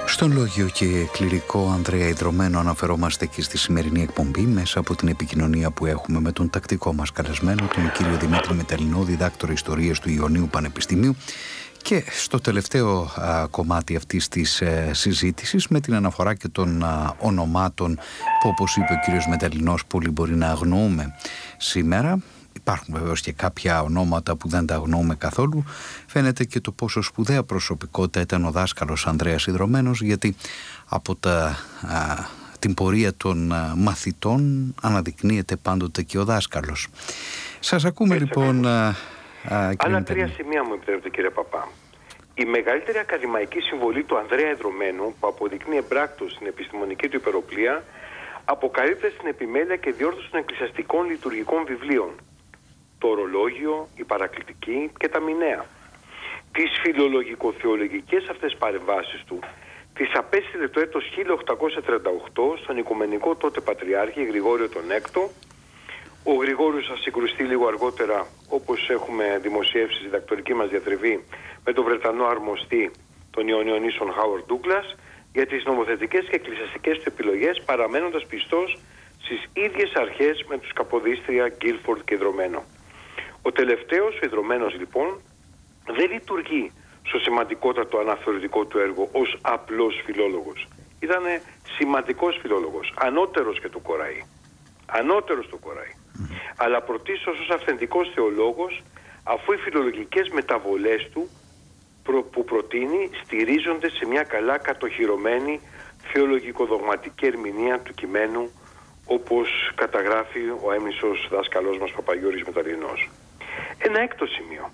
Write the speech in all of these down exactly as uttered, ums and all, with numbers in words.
Στον λόγιο και κληρικό Ανδρέα Ιδρωμένο αναφερόμαστε και στη σημερινή εκπομπή μέσα από την επικοινωνία που έχουμε με τον τακτικό μας καλεσμένο, τον κύριο Δημήτρη Μεταλλινό, διδάκτορα ιστορίας του Ιωνίου Πανεπιστημίου, και στο τελευταίο α, κομμάτι αυτής της ε, συζήτησης με την αναφορά και των α, ονομάτων που, όπως είπε ο κύριος Μεταλλινός, πολύ μπορεί να αγνοούμε σήμερα. Υπάρχουν βεβαίως και κάποια ονόματα που δεν τα αγνοούμε καθόλου. Φαίνεται και το πόσο σπουδαία προσωπικότητα ήταν ο δάσκαλος Ανδρέας Ιδρωμένος, γιατί από τα, α, την πορεία των α, μαθητών αναδεικνύεται πάντοτε και ο δάσκαλος. Σας ακούμε. Έτσι, λοιπόν. Α, α, Άλλα τρία σημεία μου επιτρέπετε, κύριε Παπά. Η μεγαλύτερη ακαδημαϊκή συμβολή του Ανδρέα Ιδρωμένου, που αποδεικνύει εμπράκτως στην επιστημονική του υπεροπλία, αποκαλύπτεται στην επιμέλεια και διόρθωση των εκκλησιαστικών λειτουργικών βιβλίων. Το ορολόγιο, η παρακλητική και τα μηνέα. Τις φιλολογικο-θεολογικές αυτές παρεμβάσεις του τις απέστειλε το έτος χίλια οκτακόσια τριάντα οκτώ στον οικουμενικό τότε πατριάρχη Γρηγόριο τον Έκτο. Ο Γρηγόριος θα συγκρουστεί λίγο αργότερα, όπως έχουμε δημοσιεύσει στη διδακτορική μας διατριβή, με τον Βρετανό αρμοστή των Ιωνιονίσων Χάουαρντ Ντούγκλας για τις νομοθετικές και εκκλησιαστικές του επιλογές, παραμένοντας πιστός στις ίδιες αρχές με τους Καποδίστρια, Γκίλφορντ και Ιδρωμένο. Ο τελευταίος, ο Ιδρωμένος λοιπόν, δεν λειτουργεί στο σημαντικότατο αναθεωρητικό του έργο ως απλός φιλόλογος. Ήταν σημαντικός φιλόλογος, ανώτερος και του Κοραή. Ανώτερος του Κοραή. Mm. Αλλά πρωτίστως ως αυθεντικός θεολόγος, αφού οι φιλολογικές μεταβολές του προ, που προτείνει στηρίζονται σε μια καλά κατοχυρωμένη θεολογικοδογματική ερμηνεία του κειμένου, όπως καταγράφει ο έμνησος δάσκαλός μας Παπαγιώρης Μεταλλινός. Ένα έκτο σημείο.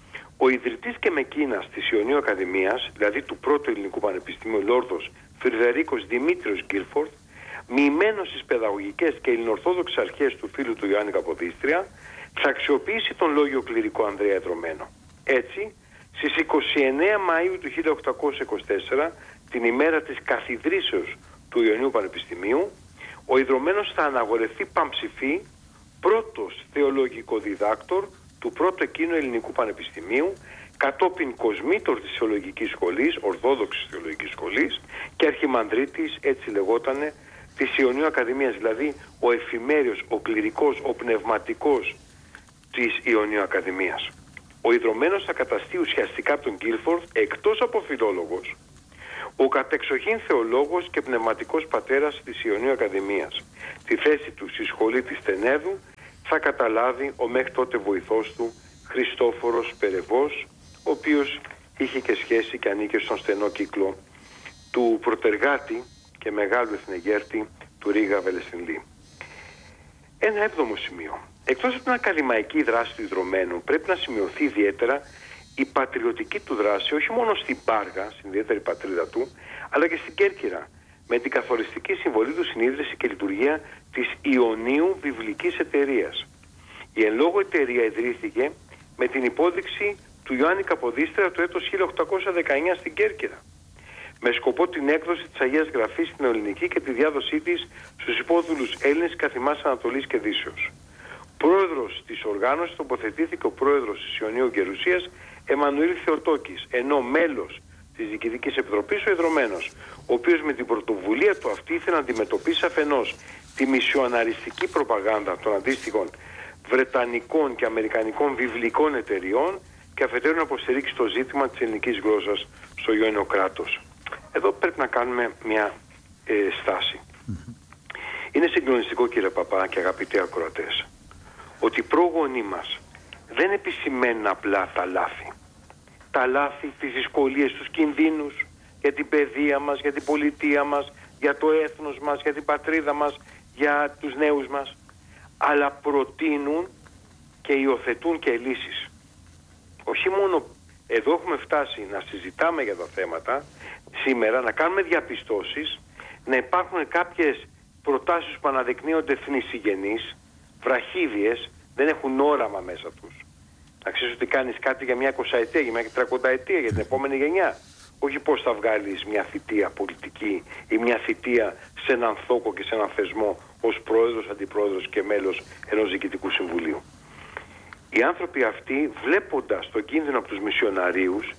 Ο ιδρυτής και μεκίνας της Ιωνίου Ακαδημίας, δηλαδή του πρώτου ελληνικού πανεπιστημίου, Λόρδος Φρυδερίκος Δημήτριος Γκίλφορντ, μοιημένος στις παιδαγωγικές και ελληνορθόδοξες αρχές του φίλου του Ιωάννη Καποδίστρια, θα αξιοποιήσει τον λόγιο κληρικό Ανδρέα Ιδρωμένο. Έτσι, στις εικοστή ενάτη Μαΐου του χίλια οκτακόσια είκοσι τέσσερα, την ημέρα της καθιδρύσεως του Ιωνίου Πανεπιστημίου, ο Ιδρωμένος θα αναγορευτεί παμψηφί πρώτος θεολογικό διδάκτορ του πρώτου εκείνου ελληνικού πανεπιστημίου, κατόπιν κοσμήτορ της θεολογικής σχολής, ορθόδοξης θεολογικής σχολής, και αρχιμανδρίτης, έτσι λεγότανε, της Ιωνίου Ακαδημίας, δηλαδή ο εφημέριος, ο κληρικός, ο πνευματικός της Ιωνίου Ακαδημίας. Ο Ιδρωμένος θα καταστεί ουσιαστικά από τον Γκίλφορντ, εκτός από φιλόλογος, ο κατεξοχήν θεολόγος και πνευματικός πατέρας της Ιωνίου Ακαδημίας. Τη θέση του στη σχολή της Τενέδου θα καταλάβει ο μέχρι τότε βοηθός του Χριστόφορος Περεβός, ο οποίος είχε και σχέση και ανήκε στον στενό κύκλο του προτεργάτη και μεγάλου εθνεγέρτη του Ρίγα Βελεσινλή. Ένα έβδομο σημείο. Εκτός από την ακαδημαϊκή δράση του Ιδρωμένου, πρέπει να σημειωθεί ιδιαίτερα η πατριωτική του δράση, όχι μόνο στην Πάργα, στην ιδιαίτερη πατρίδα του, αλλά και στην Κέρκυρα, με την καθοριστική συμβολή του στην ίδρυση και λειτουργία της Ιωνίου Βιβλικής Εταιρείας. Η εν λόγω εταιρεία ιδρύθηκε με την υπόδειξη του Ιωάννη Καποδίστρια το έτος χίλια οκτακόσια δεκαεννιά στην Κέρκυρα, με σκοπό την έκδοση της Αγίας Γραφής στην ελληνική και τη διάδοσή της στους υπόδουλους Έλληνες καθημάς Ανατολής και Δύσεως. Πρόεδρος της οργάνωσης τοποθετήθηκε ο πρόεδρος της Ιωνίου Γερουσίας Εμμανουήλ Θεοτόκης, ενώ μέλος της Διοικητικής Επιτροπής ο Ιδρωμένος, ο οποίος με την πρωτοβουλία του αυτή ήθελε να αντιμετωπίσει αφενός τη μισιοναριστική προπαγάνδα των αντίστοιχων βρετανικών και αμερικανικών βιβλικών εταιριών και αφετέρου να υποστηρίξει το ζήτημα της ελληνικής γλώσσας στο Ιωνικό κράτος. Εδώ πρέπει να κάνουμε μια ε, στάση. Mm-hmm. Είναι συγκλονιστικό, κύριε Παπά και αγαπητοί ακροατές, ότι οι πρόγονοί μας δεν επισημαίνουν απλά τα λάθη. Τα λάθη, τις δυσκολίες, τους κινδύνους για την παιδεία μας, για την πολιτεία μας, για το έθνος μας, για την πατρίδα μας, για τους νέους μας, αλλά προτείνουν και υιοθετούν και λύσεις. Όχι μόνο εδώ έχουμε φτάσει να συζητάμε για τα θέματα, σήμερα να κάνουμε διαπιστώσεις, να υπάρχουν κάποιες προτάσεις που αναδεικνύονται θνησιγενείς, βραχίδιες, δεν έχουν όραμα μέσα τους. Να ξέρεις ότι κάνεις κάτι για μια εικοσαετία, για μια τριακονταετία, για την επόμενη γενιά. Όχι πώς θα βγάλεις μια θητεία πολιτική ή μια θητεία σε έναν θόκο και σε έναν θεσμό ως πρόεδρος, αντιπρόεδρος και μέλος ενός διοικητικού συμβουλίου. Οι άνθρωποι αυτοί, βλέποντας τον κίνδυνο από τους μισιοναρίους,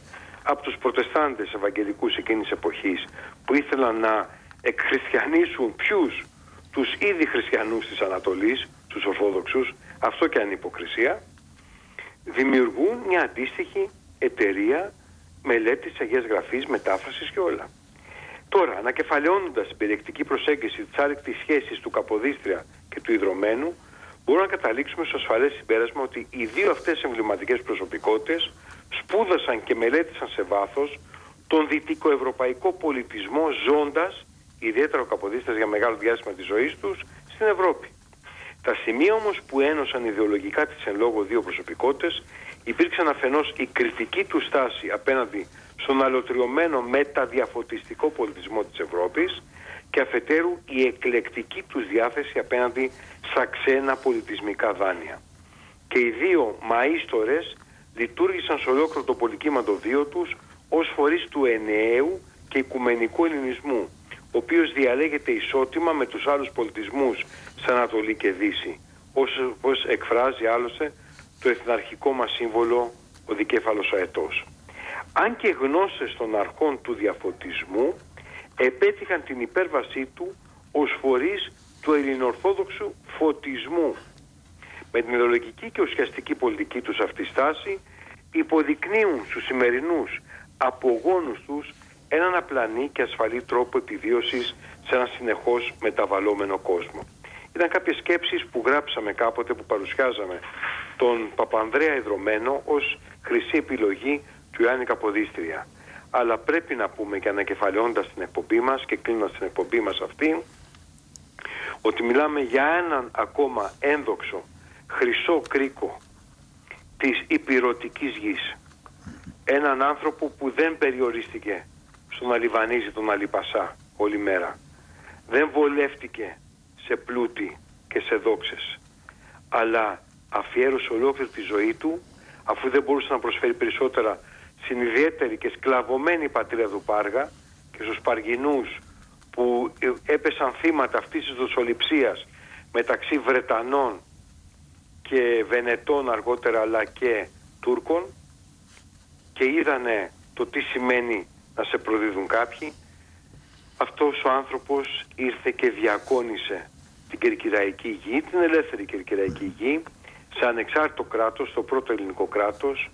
από τους προτεστάντες Ευαγγελικούς εκείνης εποχής που ήθελαν να εκχριστιανίσουν ποιους? Τους ήδη χριστιανούς της Ανατολής, τους Ορθόδοξους, αυτό και αν υποκρισία, δημιουργούν μια αντίστοιχη εταιρεία μελέτης Αγίας Γραφής, μετάφρασης και όλα. Τώρα, ανακεφαλαιώνοντας την περιεκτική προσέγγιση της άρρηκτης σχέσης του Καποδίστρια και του Ιδρωμένου, μπορούμε να καταλήξουμε στο ασφαλές συμπέρασμα ότι οι δύο αυτές εμβληματικές προσωπικότητες σπούδασαν και μελέτησαν σε βάθος τον δυτικοευρωπαϊκό πολιτισμό, ζώντας, ιδιαίτερα ο Καποδίστριας για μεγάλο διάστημα της ζωής τους, στην Ευρώπη. Τα σημεία όμως που ένωσαν ιδεολογικά τις εν λόγω δύο προσωπικότητες υπήρξαν αφενός η κριτική του στάση απέναντι στον αλωτριωμένο μεταδιαφωτιστικό πολιτισμό της Ευρώπης και αφετέρου η εκλεκτική τους διάθεση απέναντι στα ξένα πολιτισμικά δάνεια. Και οι δύο μαΐστορες λειτουργήσαν σε ολόκληρο το πολυκύμαντο βίο τους ως φορείς του ενιαίου και οικουμενικού ελληνισμού, ο οποίος διαλέγεται ισότιμα με τους άλλους πολιτισμούς σε Ανατολή και Δύση, όπως εκφράζει άλλωστε το εθναρχικό μας σύμβολο ο δικέφαλος αετός. Αν και γνώστες των αρχών του διαφωτισμού επέτυχαν την υπέρβασή του ως φορείς του ελληνοορθόδοξου φωτισμού. Με την ιδεολογική και ουσιαστική πολιτική τους αυτή στάση υποδεικνύουν στους σημερινούς απογόνους τους έναν απλανή και ασφαλή τρόπο επιβίωσης σε έναν συνεχώς μεταβαλλόμενο κόσμο. Ήταν κάποιες σκέψεις που γράψαμε κάποτε, που παρουσιάζαμε τον Παπανδρέα Ιδρωμένο ως χρυσή επιλογή του Ιωάννη Καποδίστρια. Αλλά πρέπει να πούμε, και ανακεφαλαιώντας την εκπομπή μας και κλείνοντας την εκπομπή μας αυτή, ότι μιλάμε για έναν ακόμα ένδοξο χρυσό κρίκο της υπηρωτικής γης. Έναν άνθρωπο που δεν περιορίστηκε στο να λιβανίζει τον Αλιπασά όλη μέρα. Δεν βολεύτηκε σε πλούτη και σε δόξες, αλλά αφιέρωσε ολόκληρη τη ζωή του, αφού δεν μπορούσε να προσφέρει περισσότερα, στην ιδιαίτερη και σκλαβωμένη πατρίδα του Πάργα και στους Παργινούς που έπεσαν θύματα αυτής της δοσοληψίας μεταξύ Βρετανών και Βενετών αργότερα, αλλά και Τούρκων, και είδανε το τι σημαίνει να σε προδίδουν κάποιοι. Αυτός ο άνθρωπος ήρθε και διακόνησε την Κερκυραϊκή γη, την ελεύθερη Κερκυραϊκή γη, σε ανεξάρτητο κράτος, το πρώτο ελληνικό κράτος,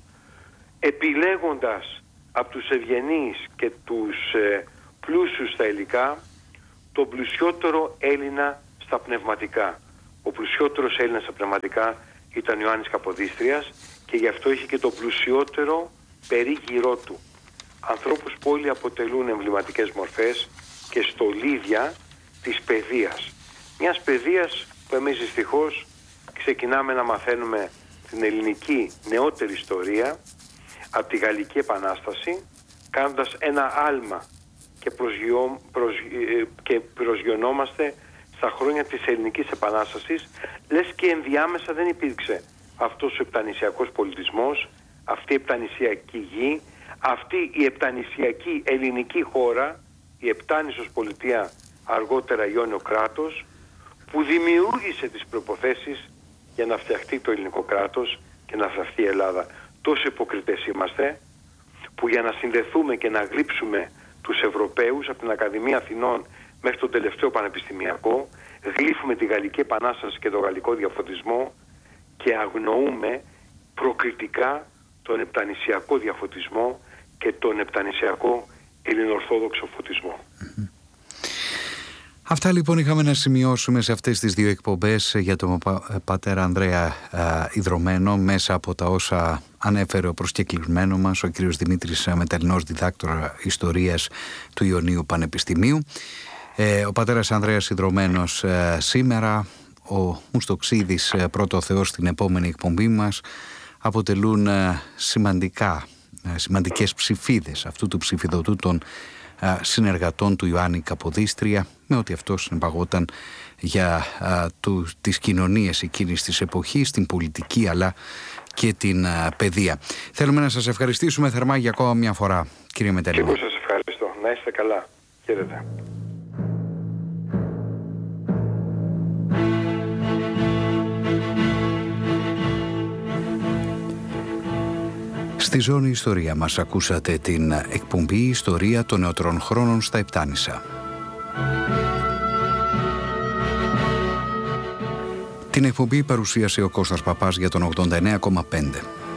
επιλέγοντας από τους ευγενείς και τους ε, πλούσιους στα υλικά τον πλουσιότερο Έλληνα στα πνευματικά. Ο πλουσιότερος Έλληνας στα πνευματικά ήταν ο Ιωάννης Καποδίστριας και γι' αυτό είχε και το πλουσιότερο περίγυρό του. Ανθρώπους που όλοι αποτελούν εμβληματικές μορφές και στολίδια της παιδείας. Μιας παιδείας που εμείς δυστυχώς ξεκινάμε να μαθαίνουμε την ελληνική νεότερη ιστορία από τη Γαλλική Επανάσταση, κάνοντας ένα άλμα και, προσγειώ, προσγει, και προσγειωνόμαστε στα χρόνια της Ελληνικής Επανάστασης, λες και ενδιάμεσα δεν υπήρξε αυτός ο επτανησιακός πολιτισμός, αυτή η επτανησιακή γη, αυτή η επτανησιακή ελληνική χώρα, η επτάνησος πολιτεία, αργότερα Ιόνιο κράτος, που δημιούργησε τις προϋποθέσεις για να φτιαχτεί το ελληνικό κράτος και να φτιαχτεί η Ελλάδα. Τόσο υποκριτές είμαστε, που για να συνδεθούμε και να γλύψουμε τους Ευρωπαίους από την Ακαδημία Αθηνών μέχρι τον τελευταίο πανεπιστημιακό, γλύφουμε τη Γαλλική Επανάσταση και τον γαλλικό διαφωτισμό και αγνοούμε προκριτικά τον επτανησιακό διαφωτισμό και τον επτανησιακό ελληνοορθόδοξο φωτισμό. Mm-hmm. Αυτά λοιπόν είχαμε να σημειώσουμε σε αυτές τις δύο εκπομπές για τον πατέρα Ανδρέα Ιδρωμένο, μέσα από τα όσα ανέφερε ο προσκεκλημένο μας, ο κύριος Δημήτρης Μετελληνός, διδάκτορα ιστορίας του Ιωνίου Πανεπιστημίου. Ε, ο πατέρας Ανδρέας Ιδρωμένος ε, σήμερα, ο Μουστοξίδης ε, πρώτο Θεός στην επόμενη εκπομπή μας, αποτελούν ε, σημαντικά, ε, σημαντικές ψηφίδες αυτού του ψηφιδωτού των ε, συνεργατών του Ιωάννη Καποδίστρια, με ό,τι αυτό συνεπαγόταν για ε, του, τις κοινωνίες εκείνης της εποχής, την πολιτική αλλά και την ε, παιδεία. Θέλουμε να σας ευχαριστήσουμε θερμά για ακόμα μια φορά, κύριε Μετελληνό. Και εγώ σας ευχαριστώ. Να είστε καλά. Χαίρετε. Στη Ζώνη Ιστορία μας ακούσατε την εκπομπή «Ιστορία των νεότερων χρόνων στα Επτάνησα». Την εκπομπή παρουσίασε ο Κώστας Παπάς για τον ογδόντα εννέα κόμμα πέντε.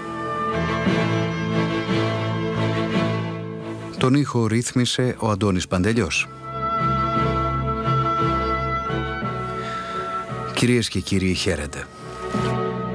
Τον ήχο ρύθμισε ο Αντώνης Παντελιός. Κυρίες και κύριοι, χαίρετε.